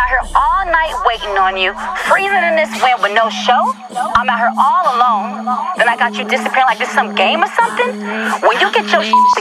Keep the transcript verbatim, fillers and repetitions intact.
out here all night waiting on you, freezing in this wind with no show. I'm out here all alone. Then I got you disappearing like this some game or something. When you get your